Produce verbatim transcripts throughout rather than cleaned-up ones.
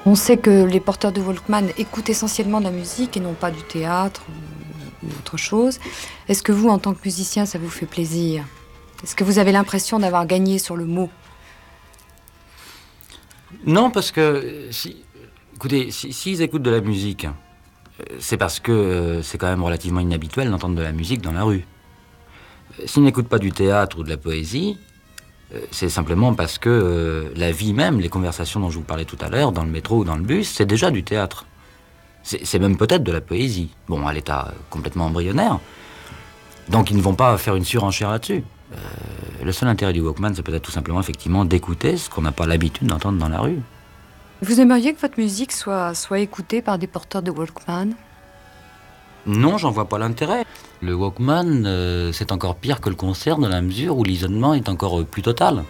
On sait que les porteurs de Walkman écoutent essentiellement de la musique et non pas du théâtre ou, ou autre chose. Est-ce que vous, en tant que musicien, ça vous fait plaisir? Est-ce que vous avez l'impression d'avoir gagné sur le mot? Non, parce que, si, écoutez, s'ils si, si écoutent de la musique, c'est parce que euh, c'est quand même relativement inhabituel d'entendre de la musique dans la rue. S'ils n'écoutent pas du théâtre ou de la poésie, euh, c'est simplement parce que euh, la vie même, les conversations dont je vous parlais tout à l'heure, dans le métro ou dans le bus, c'est déjà du théâtre. C'est même peut-être de la poésie. Bon, à l'état complètement embryonnaire. Donc ils ne vont pas faire une surenchère là-dessus. Euh, le seul intérêt du Walkman, c'est peut-être tout simplement, effectivement, d'écouter ce qu'on n'a pas l'habitude d'entendre dans la rue. Vous aimeriez que votre musique soit, soit écoutée par des porteurs de Walkman? Non, j'en vois pas l'intérêt. Le Walkman, euh, c'est encore pire que le concert dans la mesure où l'isolement est encore euh, plus total.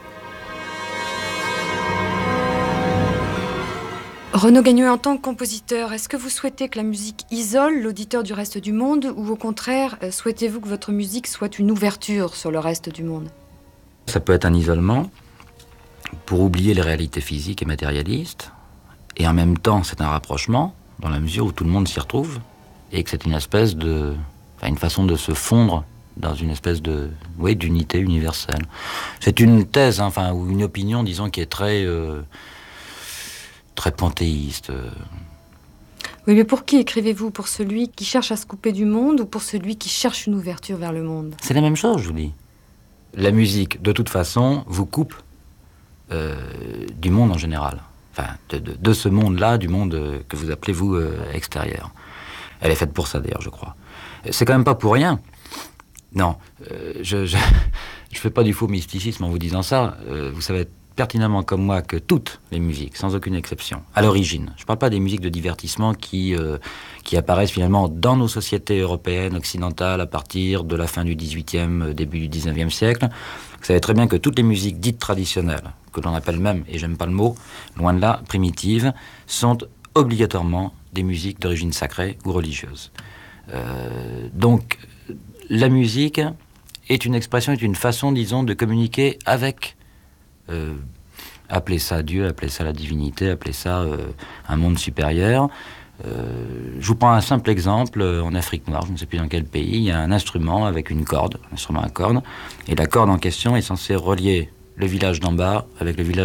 Renaud Gagnoët, en tant que compositeur, est-ce que vous souhaitez que la musique isole l'auditeur du reste du monde ou au contraire, euh, souhaitez-vous que votre musique soit une ouverture sur le reste du monde? Ça peut être un isolement pour oublier les réalités physiques et matérialistes, et en même temps, c'est un rapprochement dans la mesure où tout le monde s'y retrouve et que c'est une espèce de, enfin, une façon de se fondre dans une espèce de, oui, d'unité universelle. C'est une thèse, hein, enfin, ou une opinion, disons, qui est très, euh, très panthéiste. Oui, mais pour qui écrivez-vous? Pour celui qui cherche à se couper du monde ou pour celui qui cherche une ouverture vers le monde? C'est la même chose, je vous dis. La musique, de toute façon, vous coupe euh, du monde en général. Enfin, de, de, de ce monde-là, du monde euh, que vous appelez, vous, euh, extérieur. Elle est faite pour ça, d'ailleurs, je crois. C'est quand même pas pour rien. Non, euh, je, je, je fais pas du faux mysticisme en vous disant ça. Euh, vous savez pertinemment comme moi que toutes les musiques, sans aucune exception, à l'origine, je parle pas des musiques de divertissement qui, euh, qui apparaissent finalement dans nos sociétés européennes, occidentales, à partir de la fin du dix-huitième, début du dix-neuvième siècle. Vous savez très bien que toutes les musiques dites traditionnelles, que l'on appelle même, et j'aime pas le mot, loin de là, primitives, sont obligatoirement des musiques d'origine sacrée ou religieuse. Euh, donc, la musique est une expression, est une façon, disons, de communiquer avec, euh, appelez ça Dieu, appelez ça la divinité, appelez ça euh, un monde supérieur. Euh, je vous prends un simple exemple. En Afrique noire, je ne sais plus dans quel pays, il y a un instrument avec une corde, un instrument à cordes, et la corde en question est censée relier le village d'en bas avec le village